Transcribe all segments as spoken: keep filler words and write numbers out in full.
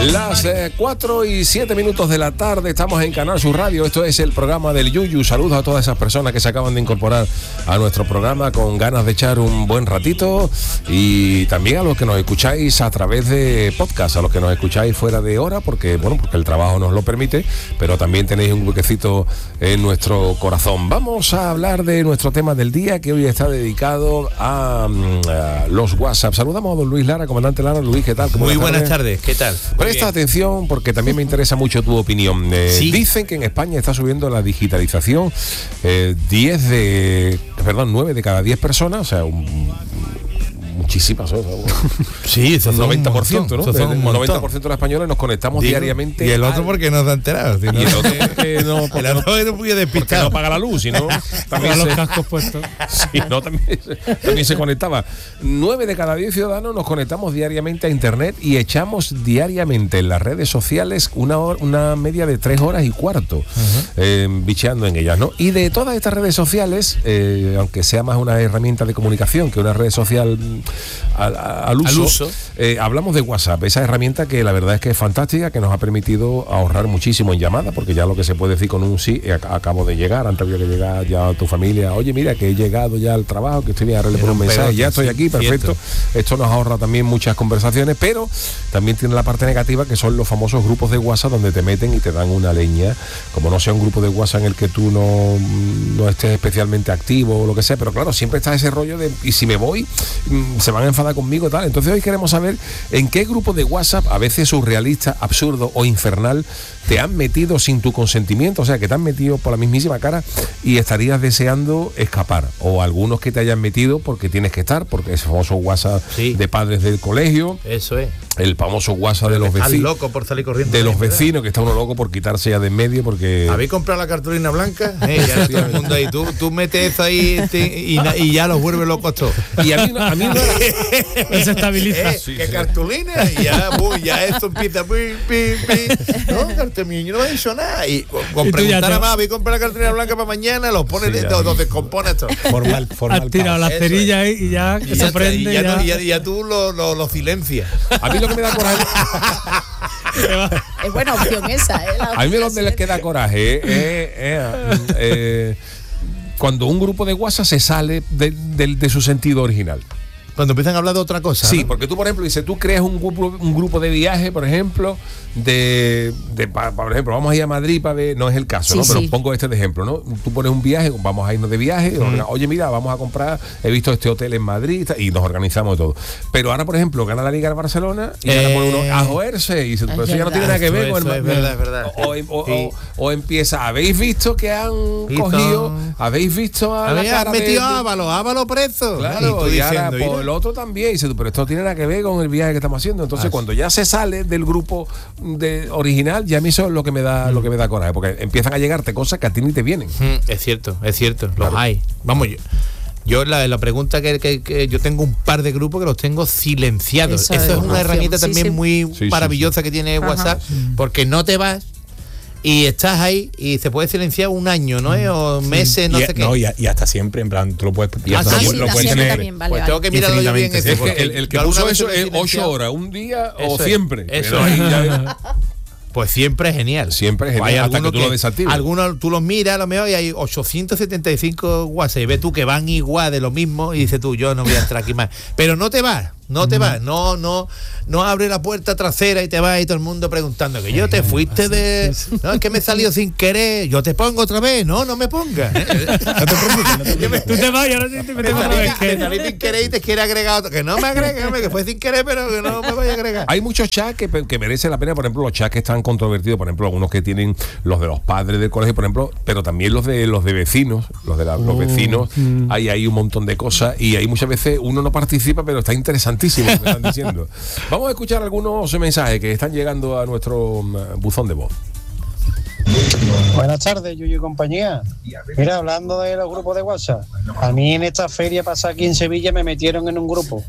Las eh, cuatro y siete minutos de la tarde, estamos en Canal Sur Radio. Esto es el programa del Yuyu. Saludos a todas esas personas que se acaban de incorporar a nuestro programa con ganas de echar un buen ratito, y también a los que nos escucháis a través de podcast, a los que nos escucháis fuera de hora, porque bueno, porque el trabajo nos lo permite, pero también tenéis un huequecito en nuestro corazón. Vamos a hablar de nuestro tema del día, que hoy está dedicado a, a los WhatsApp. Saludamos a don Luis Lara, comandante Lara. Luis, ¿qué tal? Muy buenas tardes, ¿qué tal? Presta atención porque también me interesa mucho tu opinión. Eh, ¿Sí? Dicen que en España está subiendo la digitalización. Eh, diez de, perdón, nueve de cada diez personas, o sea, un, muchísimas, ¿eh? Sí, eso un noventa por ciento, ¿no? Eso El noventa por ciento de los españoles nos conectamos Digo, diariamente. Y el otro al... porque no se ha enterado. Si no, y el otro porque no, porque el otro no, es muy despistado. No paga la luz, sino también los se, cascos puestos. Sí, no, también, también se conectaba. Nueve de cada diez ciudadanos nos conectamos diariamente a internet y echamos diariamente en las redes sociales una, hora, una media de tres horas y cuarto uh-huh. eh, bicheando en ellas, ¿no? Y de todas estas redes sociales, eh, aunque sea más una herramienta de comunicación que una red social al, al uso, al uso. Eh, hablamos de WhatsApp, esa herramienta que la verdad es que es fantástica, que nos ha permitido ahorrar muchísimo en llamadas, porque ya lo que se puede decir con un sí, eh, acabo de llegar, antes había que llegar ya a tu familia, oye mira que he llegado ya al trabajo, que estoy bien, arregle por un mensaje, ya estoy aquí, perfecto. Esto nos ahorra también muchas conversaciones, pero también tiene la parte negativa, que son los famosos grupos de WhatsApp donde te meten y te dan una leña, como no sea un grupo de WhatsApp en el que tú no, no estés especialmente activo o lo que sea, pero claro, siempre está ese rollo de, y si me voy, se van a enfadar conmigo, tal. Entonces hoy queremos saber en qué grupo de WhatsApp, a veces surrealista, absurdo o infernal, te han metido sin tu consentimiento, o sea, que te han metido por la mismísima cara y estarías deseando escapar, o algunos que te hayan metido porque tienes que estar, porque ese famoso WhatsApp sí. de padres del colegio, eso es, el famoso WhatsApp de los vecinos, loco por salir corriendo de los vecinos, ¿verdad? Que está uno loco por quitarse ya de en medio, porque ¿habéis comprado la cartulina blanca? Eh, ya todo el mundo ahí, tú, tú metes eso ahí te, y, y ya los vuelves locos todos. Y a mí, a mí no era... se estabiliza. Eh, sí, ¿qué sí. cartulina? Y ya, uy, ya esto empieza, pi, pi, pi. No, cartulina, no he hecho nada. Y con, con preguntar a más, ¿habéis comprado la cartulina blanca para mañana? Los pones sí, dentro, los descompones esto. Formal, formal. Has tirado la cerilla ahí y ya y se ya prende. Y ya, ya. No, y ya, ya tú lo, lo, lo silencias. A mí lo que me da coraje... Es buena opción esa, ¿eh? A mí lo que les queda coraje es eh, eh, eh, cuando un grupo de WhatsApp se sale de, de, de su sentido original. Cuando empiezan a hablar de otra cosa. Sí, ¿no? porque tú, por ejemplo, dices, tú creas un grupo, un grupo de viaje, por ejemplo, de, de pa, por ejemplo, vamos a ir a Madrid para ver, no es el caso, sí, ¿no? Pero sí. Pongo este de ejemplo, ¿no? Tú pones un viaje, vamos a irnos de viaje, mm. oye, mira, vamos a comprar, he visto este hotel en Madrid, y nos organizamos todo. Pero ahora, por ejemplo, gana la Liga de Barcelona y eh, gana uno a joderse, y dice, pero eso ya no tiene nada que ver eso, con el es verdad, es verdad. O, o, sí. o, o empieza, ¿habéis visto que han ¿Visto? cogido? ¿Habéis visto a la cara metido a Ábalo, Ábalo preso? Claro, y, y ahora por el otro también. Pero esto tiene nada que ver con el viaje que estamos haciendo. Entonces, ah, cuando ya se sale del grupo de original, ya a mí eso es lo que me da mm. lo que me da coraje, porque empiezan a llegarte cosas que a ti ni te vienen. Mm, es cierto, es cierto, claro. Los hay. Vamos, yo, yo la, la pregunta que, que, que yo tengo un par de grupos que los tengo silenciados. Eso, Eso es, es una herramienta sí, también sí. muy sí, maravillosa sí, sí. que tiene Ajá. WhatsApp, porque no te vas y estás ahí y se puede silenciar un año, ¿no? O meses, sí. no y, sé qué. No, y, y hasta siempre, en plan, tú lo puedes... Y hasta ah, lo, sí, lo puedes tener... También, vale, pues vale. tengo que mirarlo yo bien. Ese, es que el, el que puso eso es ocho horas, un día o eso siempre. Es, eso es. Ya, pues siempre es genial. Siempre es genial, hasta que tú que, lo desactives. Algunos tú los miras, a lo mejor, y hay ochocientos setenta y cinco WhatsApp, y ves tú que van igual de lo mismo, y dices tú, yo no voy a entrar aquí más. Pero no te vas. No te vas, no, no, no abre la puerta trasera y te vas y todo el mundo preguntando que yo te fuiste de... No, es que me he salido sin querer, yo te pongo otra vez, no, no me pongas. No te preocupes, no te preocupes. Tú te vas y ahora sí te metes otra vez. Te salí sin querer y te quiere agregar otro, que no me agregue, que fue sin querer, pero que no me vaya a agregar. Hay muchos chats que, que merecen la pena, por ejemplo, los chats que están controvertidos, por ejemplo, algunos que tienen los de los padres del colegio, por ejemplo, pero también los de los de vecinos, los de la, los vecinos, mm. hay, hay un montón de cosas, y ahí muchas veces uno no participa, pero está interesantísimo lo que están diciendo. Vamos a escuchar algunos mensajes que están llegando a nuestro buzón de voz. Buenas tardes, Yuyu y compañía. Mira, hablando de los grupos de WhatsApp, a mí en esta feria pasada aquí en Sevilla me metieron en un grupo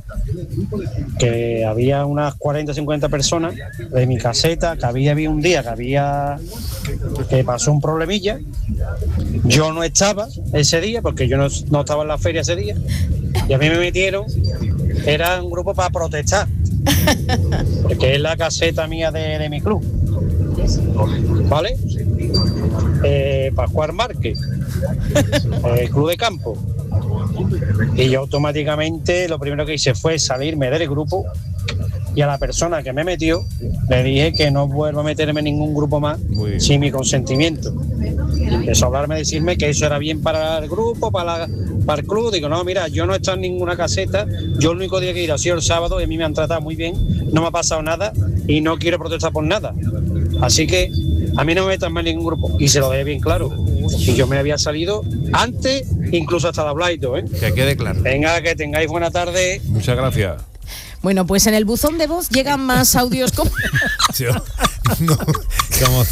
que había unas cuarenta o cincuenta personas de mi caseta, que había, había un día que había que pasó un problemilla. Yo no estaba ese día porque yo no, no estaba en la feria ese día, y a mí me metieron, era un grupo para protestar que es la caseta mía de, de mi club, ¿vale? Eh, Pascual Márquez, el club de campo. Y yo automáticamente lo primero que hice fue salirme del grupo, y a la persona que me metió le dije que no vuelva a meterme en ningún grupo más sin mi consentimiento. Empezó a hablarme, decirme que eso era bien para el grupo, para, la, para el club. Digo, no, mira, yo no he estado en ninguna caseta, yo el único día que he ido ha sido el sábado y a mí me han tratado muy bien, no me ha pasado nada y no quiero protestar por nada. Así que a mí no me metan más en ningún grupo, y se lo dejé bien claro. Y yo me había salido antes, incluso hasta de hablar y todo, ¿eh? Que quede claro. Venga, que tengáis buena tarde. Muchas gracias. Bueno, pues en el buzón de voz llegan más audios como... Yo, no, como...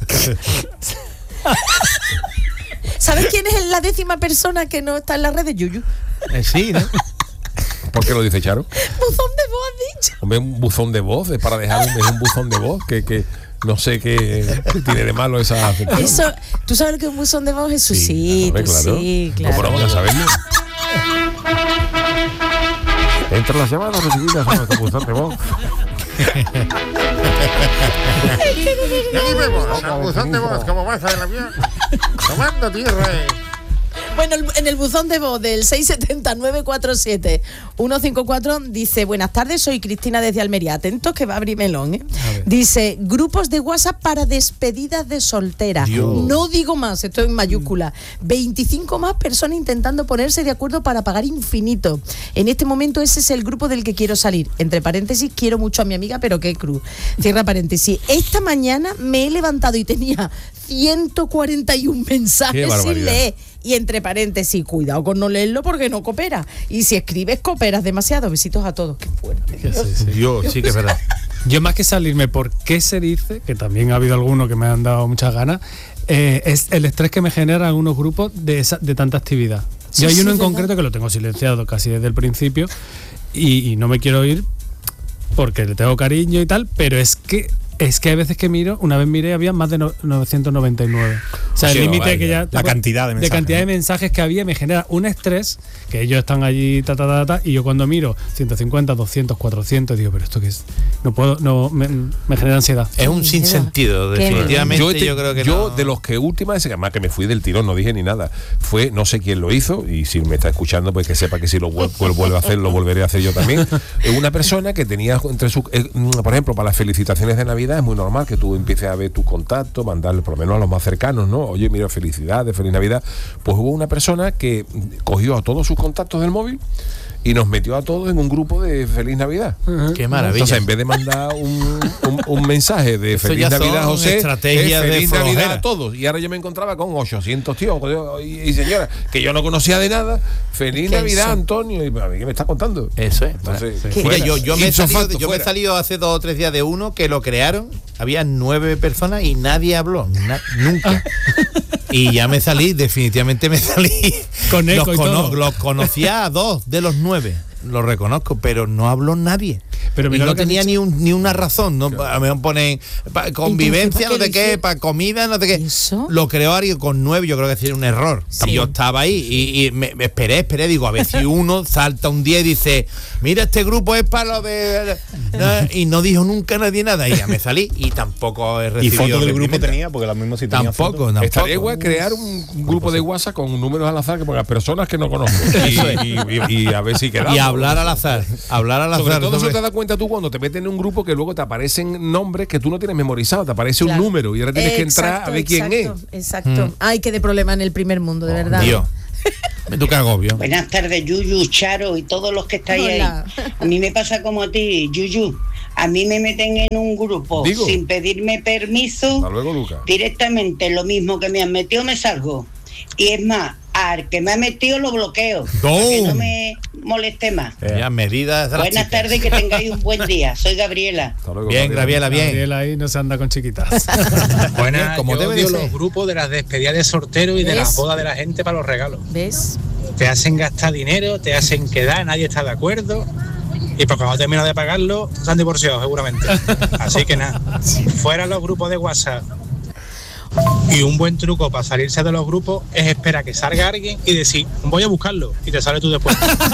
¿Sabes quién es la décima persona que no está en las redes? Yuyu. Eh, sí, ¿no? ¿Por qué lo dice Charo? Buzón de voz, has dicho. Hombre, un buzón de voz, es para dejar un, es un buzón de voz que, que no sé qué, qué tiene de malo esa acepción. Eso, ¿tú sabes lo que es un buzón de voz? Eso sí, hombre, tú claro. sí, claro. No, pero vamos a saberlo. Entre las llamadas recibidas a nuestro buzón de voz. Y aquí vemos al buzón de voz como baja del avión, tomando tierra. Bueno, en el buzón de voz del seis siete cero, nueve cuatro siete, uno cinco cuatro dice: buenas tardes, soy Cristina desde Almería. Atentos que va a abrir melón, ¿eh? Dice: grupos de WhatsApp para despedidas de soltera. Dios. No digo más, esto en mayúscula. veinticinco más personas intentando ponerse de acuerdo para pagar infinito. En este momento ese es el grupo del que quiero salir. Entre paréntesis, quiero mucho a mi amiga, pero qué cruz. Cierra paréntesis. Esta mañana me he levantado y tenía ciento cuarenta y uno mensajes sin leer. Y entre paréntesis, cuidado con no leerlo porque no coopera. Y si escribes, cooperas demasiado. Besitos a todos. Qué fuerte. Sí, sí. Dios, sí que es verdad. Yo más que salirme por qué se dice, que también ha habido algunos que me han dado muchas ganas, eh, es el estrés que me genera algunos grupos de, esa, de tanta actividad. Sí, Yo hay sí, uno en ¿verdad? concreto que lo tengo silenciado casi desde el principio y, y no me quiero ir porque le tengo cariño y tal, pero es que es que hay veces que miro, una vez miré, había más de no, novecientos noventa y nueve. O sea, Sí, el límite vaya, que ya... la cantidad de mensajes, De cantidad ¿no? de mensajes que había me genera un estrés, que ellos están allí, ta, ta, ta, ta, y yo cuando miro ciento cincuenta, doscientos, cuatrocientos, digo, pero esto qué es... No puedo, no, me, me genera ansiedad. Es un sinsentido, Qué definitivamente. Yo, Yo, te- creo que yo no. de los que última vez, además que me fui del tirón, no dije ni nada, fue, no sé quién lo hizo, y si me está escuchando, pues que sepa que si lo vuel- vuel- vuelve a hacer, lo volveré a hacer yo también. Eh, Una persona que tenía entre sus, eh, por ejemplo, para las felicitaciones de Navidad es muy normal que tú empieces a ver tus contactos, mandarle por lo menos a los más cercanos, ¿no? Oye, mira, felicidades, feliz Navidad. Pues hubo una persona que cogió a todos sus contactos del móvil y nos metió a todos en un grupo de Feliz Navidad. Qué maravilla. Entonces, en vez de mandar un, un, un mensaje de Eso Feliz ya son Navidad, José, estrategias es de Feliz Navidad flojera. a todos. Y ahora yo me encontraba con ochocientos tíos y, y señoras que yo no conocía de nada. Feliz ¿Qué Navidad, eso? Antonio. Y, a mí, ¿qué me está contando? Eso es. Entonces, Mira, fuera. yo, yo, me he Ipso salido, facto, yo me he fuera. salido hace dos o tres días de uno que lo crearon. Había nueve personas y nadie habló. na- nunca. Y ya me salí, definitivamente me salí. Con eco los, y todo. los conocía a dos de los nueve. Lo reconozco, pero no habló nadie. Pero y mira no lo que has tenía dicho. ni, un, ni una razón. ¿No? A lo mejor ponen pa- convivencia, ¿para no qué sé lo qué, hizo? para comida, no sé qué. ¿Eso? Lo creó alguien con nueve, yo creo que sería un error. Sí. Y yo estaba ahí y, y me, me esperé, esperé, digo, a ver si uno salta un día y dice, mira, este grupo es para lo de... ¿no? Y no dijo nunca nadie nada. Y ya me salí y tampoco he Y recibido... fotos del grupo reprimenda. tenía, porque lo mismo si tenía Tampoco, fotos. tampoco. Estaría igual crear un grupo de WhatsApp con números al azar que ponga personas que no conozco. Y, y- y- y a ver si quedamos. Y hablar al azar. Hablar al azar. Sobre todo eso sobre- te das cuenta tú cuando te metes en un grupo que luego te aparecen nombres que tú no tienes memorizado, te aparece Claro. un número y ahora tienes que entrar Exacto, a ver quién exacto, es. Exacto. Mm. Ay, qué de problema en el primer mundo, de verdad. Dios. Me toca agobio. Buenas tardes, Yuyu, Charo y todos los que estáis Hola. ahí. A mí me pasa como a ti, Yuyu. A mí me meten en un grupo Digo. sin pedirme permiso. Hasta luego, Lucas. Directamente lo mismo que me han metido me salgo. Y es más, al que me ha metido lo bloqueo. Para que no me moleste más. Ya, medidas Buenas drásticas. tardes y que tengáis un buen día. Soy Gabriela. Hasta luego, Bien, Gabriela, bien. Gabriel ahí no se anda con chiquitas. Buenas, Como yo debe de odio ser. los grupos de las despedidas de sortero y de ¿Ves? las bodas de la gente para los regalos. ¿Ves? Te hacen gastar dinero, te hacen quedar, nadie está de acuerdo. Y pues cuando terminas de pagarlo, se han divorciado seguramente. Así que nada, fuera los grupos de WhatsApp. Y un buen truco para salirse de los grupos es esperar que salga alguien y decir, voy a buscarlo, y te sale tú después.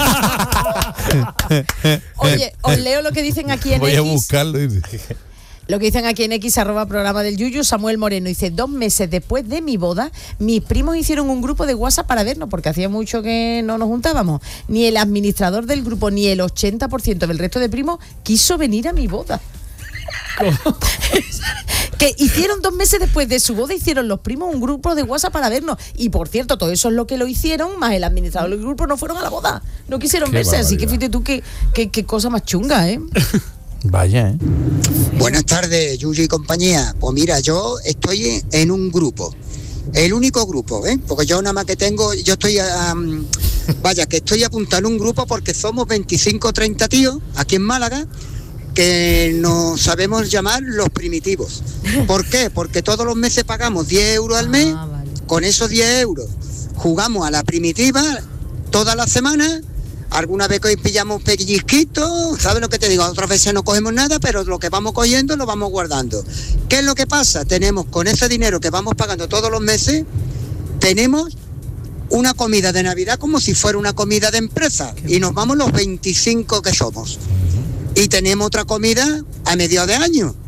Oye, os leo lo que dicen aquí en Voy X. a buscarlo. Lo que dicen aquí en X, arroba programa del Yuyu. Samuel Moreno dice, dos meses después de mi boda, mis primos hicieron un grupo de WhatsApp para vernos, porque hacía mucho que no nos juntábamos. Ni el administrador del grupo, ni el ochenta por ciento del resto de primos quiso venir a mi boda. Que hicieron dos meses después de su boda, hicieron los primos un grupo de WhatsApp para vernos. Y por cierto, todo eso es lo que lo hicieron, más el administrador del grupo no fueron a la boda. No quisieron Qué verse, así barbaridad. que fíjate tú qué, qué, qué cosa más chunga, ¿eh? Vaya, ¿eh? Buenas tardes, Yuyu y compañía. Pues mira, yo estoy en un grupo, el único grupo, ¿eh? Porque yo nada más que tengo, yo estoy, um, vaya, que estoy apuntando un grupo porque somos veinticinco o treinta tíos aquí en Málaga que nos sabemos llamar los primitivos. ¿Por qué? Porque todos los meses pagamos diez euros al mes, Ah, vale. con esos diez euros jugamos a la primitiva toda la semana. Alguna vez que pillamos pellizquitos, ¿sabes lo que te digo? Otras veces no cogemos nada, pero lo que vamos cogiendo lo vamos guardando. ¿Qué es lo que pasa? Tenemos con ese dinero que vamos pagando todos los meses, tenemos una comida de Navidad como si fuera una comida de empresa. Y nos vamos los veinticinco que somos. Y tenemos otra comida a mediados de año.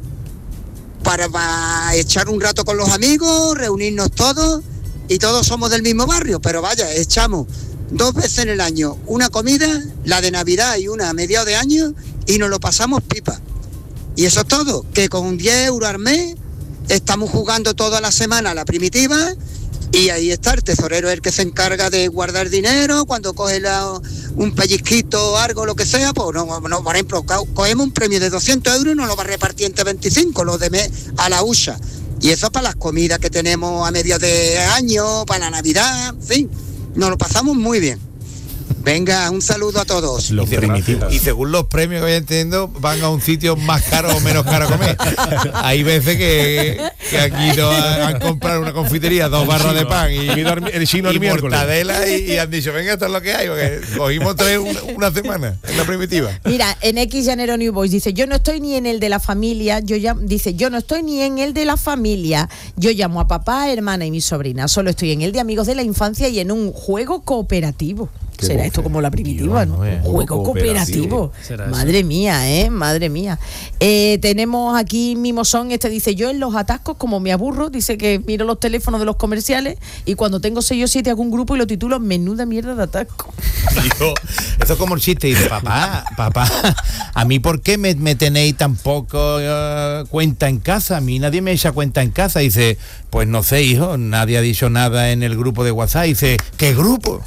Para, para echar un rato con los amigos, reunirnos todos, y todos somos del mismo barrio, pero vaya, echamos dos veces en el año una comida, la de Navidad y una a mediados de año, y nos lo pasamos pipa. Y eso es todo, que con diez euros al mes estamos jugando toda la semana a la primitiva, y ahí está, el tesorero es el que se encarga de guardar dinero. Cuando coge la, un pellizquito o algo, lo que sea, pues no, no, por ejemplo, co- cogemos un premio de doscientos euros y nos lo va a repartir entre veinticinco, los de mes a la hucha. Y eso para las comidas que tenemos a mediados de año, para la Navidad, en fin, nos lo pasamos muy bien. Venga, un saludo a todos. Los primitivos. Y según los premios que vayan teniendo, van a un sitio más caro o menos caro a comer. Hay veces que, que aquí nos han, han comprado una confitería, dos barras de pan y, El chino el y miércoles. mortadela y, y han dicho, venga, esto es lo que hay, porque cogimos tres una, una semana en la primitiva. Mira, en X Llanero New Boys dice, yo no estoy ni en el de la familia, yo llamo, dice, yo no estoy ni en el de la familia, yo llamo a papá, hermana y mi sobrina, solo estoy en el de amigos de la infancia y en un juego cooperativo. Qué Será bofe. esto como la primitiva, ¿no? bueno, eh. Un juego cooperativo. Será eso. Madre mía, ¿eh? Madre mía. Eh, tenemos aquí Mimosón, este dice, yo en los atascos, como me aburro, dice que miro los teléfonos de los comerciales y cuando tengo seis o siete hago un grupo y lo titulo Menuda mierda de atasco. Yo, esto es como el chiste, dice, papá, papá, ¿a mí por qué me, me tenéis tan poco eh, cuenta en casa? A mí nadie me echa cuenta en casa. Dice, pues no sé, hijo, nadie ha dicho nada en el grupo de WhatsApp. Dice, ¿qué grupo?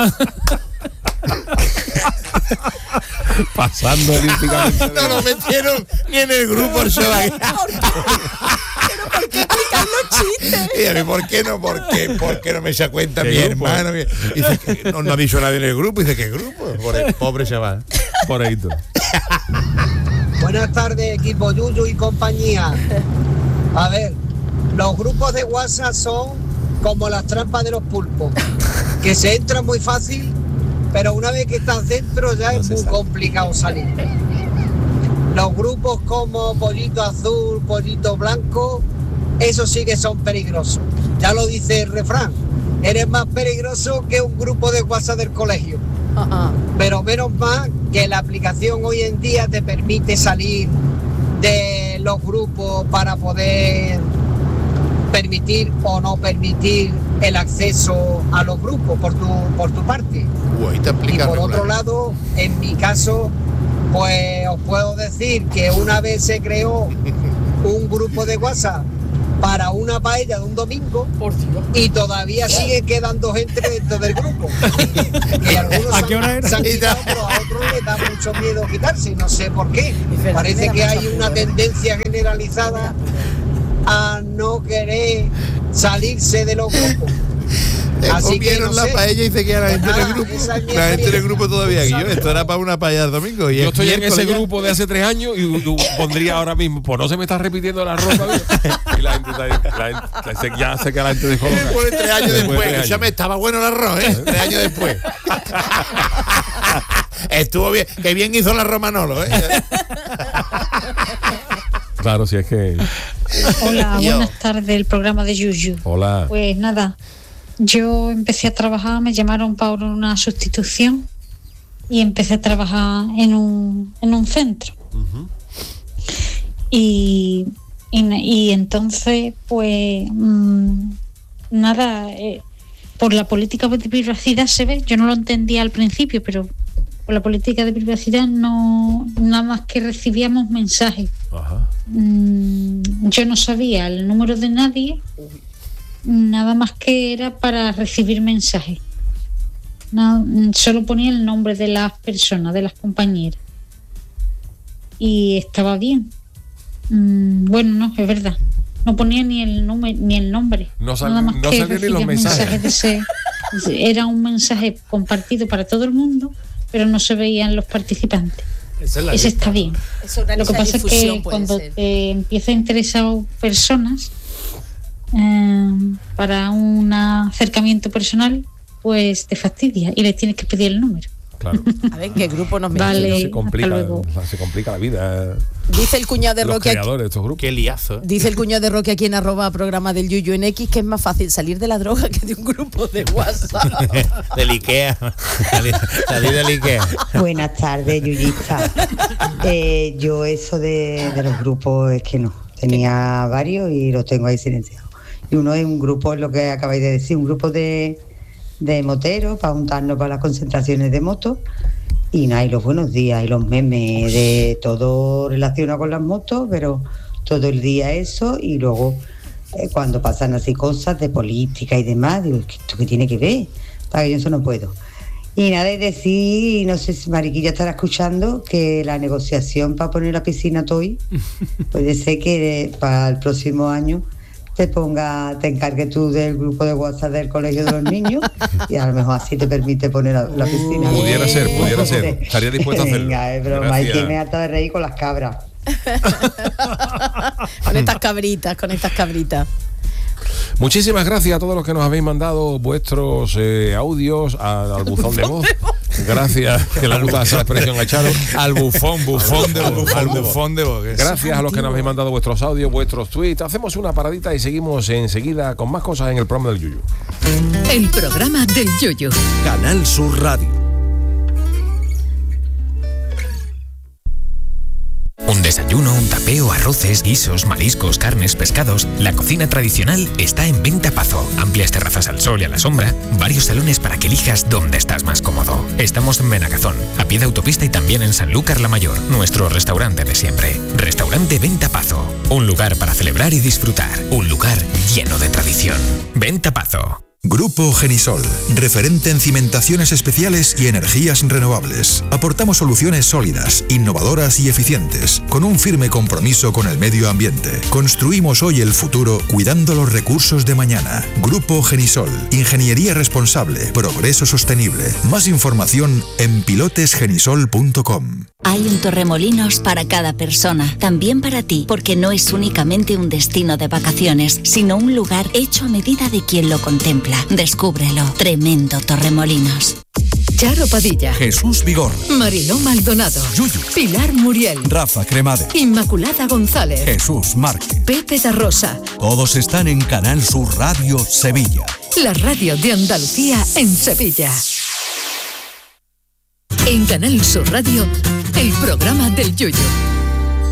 Pasando olímpicamente. No lo metieron ni en el grupo el chaval. ¿Pero por qué explicar los chistes? Y a mí, ¿por qué no? ¿Por qué, ¿Por qué no me echa cuenta ¿Qué mi grupo? hermano? Mi- Dice que no, no ha dicho nadie en el grupo. Dice, ¿qué grupo? Por el pobre chaval. Por ahí tú. Buenas tardes, equipo Yuyu y compañía. A ver, los grupos de WhatsApp son como las trampas de los pulpos, que se entran muy fácil, pero una vez que estás dentro ya es muy complicado salir. Los grupos como Pollito Azul, Pollito Blanco, esos sí que son peligrosos. Ya lo dice el refrán, eres más peligroso que un grupo de WhatsApp del colegio. Uh-uh. Pero menos mal que la aplicación hoy en día te permite salir de los grupos para poder permitir o no permitir el acceso a los grupos por tu, por tu parte. Uy, te Y explica por regular. otro lado, en mi caso, pues os puedo decir que una vez se creó un grupo de WhatsApp para una paella de un domingo y todavía sigue quedando gente dentro del grupo. Y algunos ¿A qué hora era? se han quitado, pero a otros les da mucho miedo quitarse, no sé por qué. Parece que hay una tendencia generalizada a no querer salirse de los grupos. Le Así que comieron no la sé. paella y se queda la gente en el Nada, grupo. esa es mi La gente en el experiencia. grupo todavía. Y yo, esto era para una paella el domingo. Y Yo es estoy en ese miércoles ya. grupo de hace tres años y uh, pondría ahora mismo, pues no se me está repitiendo la ropa. ¿Ves? Y la gente está ahí, la gente, ya sé que la gente dejó. Después de tres años Después de después. tres Escúchame, años. estaba bueno el arroz, ¿eh? Tres años después. Estuvo bien. Qué bien hizo la Romanolo, ¿eh? Claro, si es que... Hola, buenas tardes, el programa de Yuyu. Hola. Pues nada, yo empecé a trabajar, me llamaron para una sustitución y empecé a trabajar en un, en un centro. Uh-huh. Y, y, y entonces, pues, mmm, nada, eh, por la política de privacidad se ve, yo no lo entendía al principio, pero por la política de privacidad no, nada más que recibíamos mensajes. Ajá. Mm, yo no sabía el número de nadie, nada más que era para recibir mensajes. No, solo ponía el nombre de las personas, de las compañeras. Y estaba bien. Mm, bueno, no, es verdad. No ponía ni el número ni el nombre. No, sal, nada más no que salían ni los mensajes. mensajes de ese, era un mensaje compartido para todo el mundo, pero no se veían los participantes. Esa es la Ese lista. Está bien. Es Lo que pasa es que cuando ser. te empieza a interesar personas eh, para un acercamiento personal, pues te fastidia y le tienes que pedir el número. Claro. A ver, ¿qué grupo nos mete? Vale, se complica, se complica la vida. Dice el cuñado de Los Roque creadores de estos grupos. Qué liazo. ¿eh? Dice el cuñado de Roque aquí en arroba programa del Yuyu en X que es más fácil salir de la droga que de un grupo de WhatsApp. Del Ikea. Salir, salir del Ikea. Buenas tardes, Yuyista. Eh, yo eso de, de los grupos es que no. Tenía varios y los tengo ahí silenciados. Y uno es un grupo, es lo que acabáis de decir, un grupo de... de moteros para juntarnos para las concentraciones de motos y nada, y los buenos días y los memes de todo relacionado con las motos, pero todo el día eso, y luego eh, cuando pasan así cosas de política y demás, digo, ¿esto qué tiene que ver? Para que yo eso no puedo. Y nada, es decir, no sé si Mariquilla estará escuchando, que la negociación para poner la piscina Toy puede ser que para el próximo año te ponga, te encargue tú del grupo de WhatsApp del colegio de los niños y a lo mejor así te permite poner la, la piscina. Pudiera ser, pudiera ser. Estaría dispuesto a hacerlo. Venga, es broma, hay que me harta de reír con las cabras. Con estas cabritas, con estas cabritas. Muchísimas gracias a todos los que nos habéis mandado vuestros eh, audios al, al buzón de voz. Gracias, que le gusta esa expresión a Charo. Al bufón, bufón de voz. Al bufón de voz. Gracias a los que nos habéis mandado vuestros audios, vuestros tweets. Hacemos una paradita y seguimos enseguida con más cosas en el programa del Yuyu. El programa del Yuyu. Canal Sur Radio. Un desayuno, un tapeo, arroces, guisos, mariscos, carnes, pescados. La cocina tradicional está en Venta Pazo. Amplias terrazas al sol y a la sombra. Varios salones para que elijas dónde estás más cómodo. Estamos en Benagazón, a pie de autopista y también en Sanlúcar la Mayor, nuestro restaurante de siempre. Restaurante Venta Pazo. Un lugar para celebrar y disfrutar. Un lugar lleno de tradición. Venta Pazo. Grupo Genisol, referente en cimentaciones especiales y energías renovables. Aportamos soluciones sólidas, innovadoras y eficientes, con un firme compromiso con el medio ambiente. Construimos hoy el futuro cuidando los recursos de mañana. Grupo Genisol, ingeniería responsable, progreso sostenible. Más información en pilotes genisol punto com. Hay un Torremolinos para cada persona, también para ti, porque no es únicamente un destino de vacaciones, sino un lugar hecho a medida de quien lo contempla. Descúbrelo. Tremendo Torremolinos. Charo Padilla, Jesús Vigor, Mariló Maldonado, Yuyu, Pilar Muriel, Rafa Cremade, Inmaculada González, Jesús Márquez, Pepe da Rosa. Todos están en Canal Sur Radio Sevilla. La radio de Andalucía en Sevilla. En Canal Sur Radio, el programa del Yuyu.